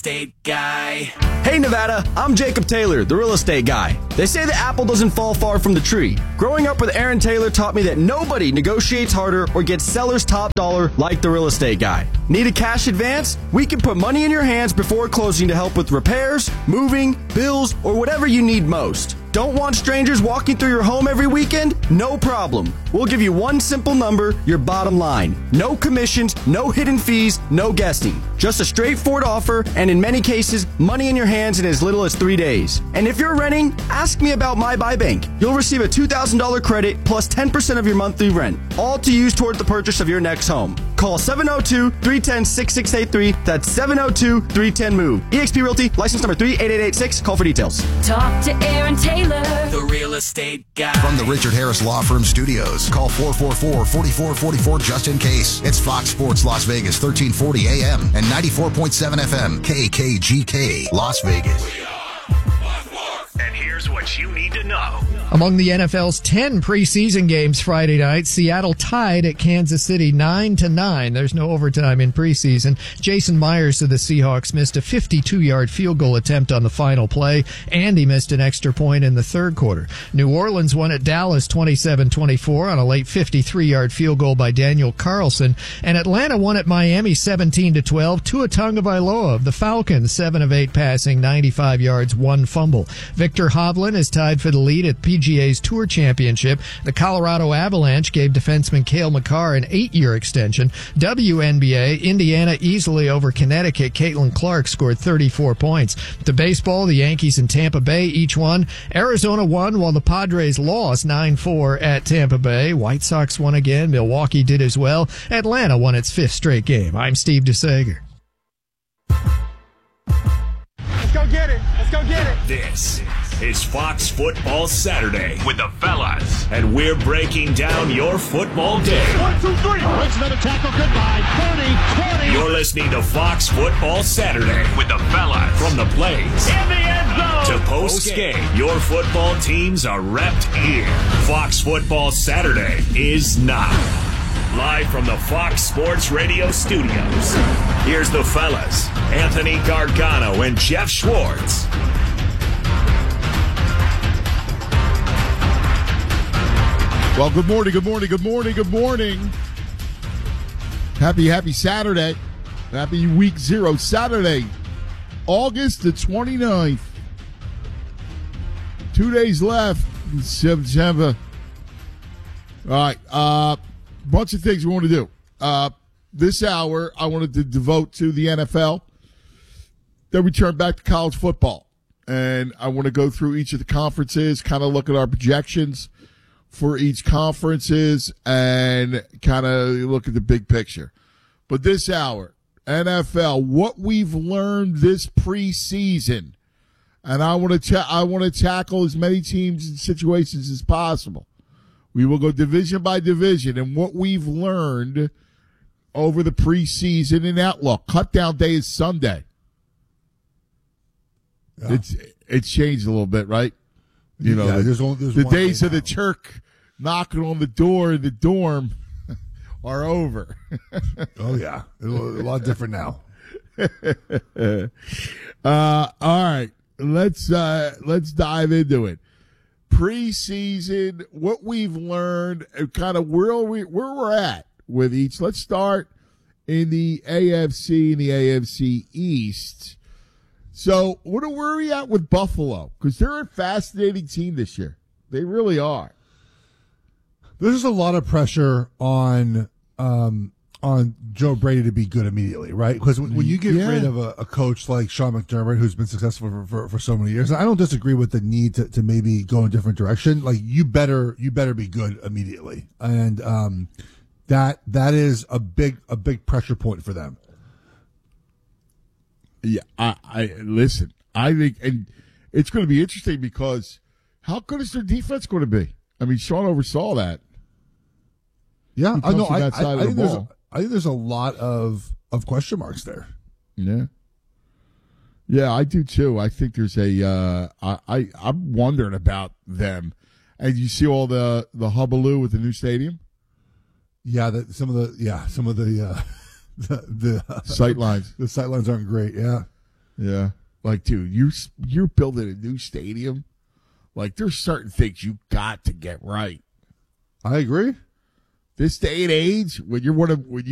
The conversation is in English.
Estate Guy. Hey Nevada, I'm Jacob Taylor, the real estate guy. They say the apple doesn't fall far from the tree. Growing up with Aaron Taylor taught me that nobody negotiates harder or gets seller's top dollar like the real estate guy. Need a cash advance? We can put money in your hands before closing to help with repairs, moving, bills, or whatever you need most. Don't want strangers walking through your home every weekend? No problem. We'll give you one simple number, your bottom line. No commissions, no hidden fees, no guessing. Just a straightforward offer, and in many cases, money in your hands in as little as 3 days. And if you're renting, ask me about My Buy Bank. You'll receive a $2,000 credit plus 10% of your monthly rent, all to use toward the purchase of your next home. Call 702-310-6683. That's 702-310-MOVE. eXp Realty, license number 38886. Call for details. Talk to Aaron Taylor, The Real Estate Guy. From the Richard Harris Law Firm Studios, call 444-4444 just in case. It's Fox Sports Las Vegas, 1340 AM and 94.7 FM, KKGK, Las Vegas. And here's what you need to know. Among the NFL's 10 preseason games Friday night, Seattle tied at Kansas City 9-9. There's no overtime in preseason. Jason Myers of the Seahawks missed a 52-yard field goal attempt on the final play, and he missed an extra point in the third quarter. New Orleans won at Dallas 27-24 on a late 53-yard field goal by Daniel Carlson, and Atlanta won at Miami 17-12. Tua Tagovailoa of the Falcons, 7 of 8 passing, 95 yards, 1 fumble. Victor Hovland is tied for the lead at PGA's Tour Championship. The Colorado Avalanche gave defenseman Cale Makar an 8-year extension. WNBA, Indiana easily over Connecticut. Caitlin Clark scored 34 points. To baseball, the Yankees and Tampa Bay each won. Arizona won while the Padres lost 9-4 at Tampa Bay. White Sox won again. Milwaukee did as well. Atlanta won its 5th straight game. I'm Steve DeSager. Let's go get it. Let's go get it. This is Fox Football Saturday with the fellas, and we're breaking down your football day. 1, 2, 3. Makes another tackle. Goodbye. 30, 20. You're listening to Fox Football Saturday with the fellas. From the plays In the end zone. to post-game, your football teams are repped here. Fox Football Saturday is now. Live from the Fox Sports Radio studios, here's the fellas, Anthony Gargano and Jeff Schwartz. Well, good morning. Happy Saturday. Happy week 0. Saturday, August the 29th. 2 days left in September. All right. Bunch of things we want to do. This hour, I wanted to devote to the NFL. Then we turn back to college football. And I want to go through each of the conferences, kind of look at our projections for each conferences, and kind of look at the big picture. But this hour, NFL, what we've learned this preseason, and I want to tackle as many teams and situations as possible. We will go division by division, and what we've learned over the preseason and outlook. Cutdown day is Sunday. Yeah. It's changed a little bit, right? You know, there's the days of the Turk knocking on the door in the dorm are over. Oh yeah, a lot different now. All right, let's dive into it. Preseason, what we've learned, and kind of where we're at with each. Let's start in the AFC and the AFC East. So, where are we at with Buffalo? Because they're a fascinating team this year. They really are. There's a lot of pressure on Joe Brady to be good immediately, right? Because when you get rid of a coach like Sean McDermott, who's been successful for so many years, and I don't disagree with the need to maybe go in a different direction. Like you better be good immediately, and that is a big pressure point for them. Yeah, I listen. I think, and it's going to be interesting because how good is their defense going to be? I mean, Sean oversaw that. Yeah, I know. I think there's a lot of question marks there. Yeah, I do too. I think there's I'm wondering about them. And you see all the hullabaloo with the new stadium. Yeah, some of the the sight lines. The sight lines aren't great. Yeah. Yeah. Like, dude, you're building a new stadium. Like, there's certain things you got to get right. I agree. This day and age, when you're when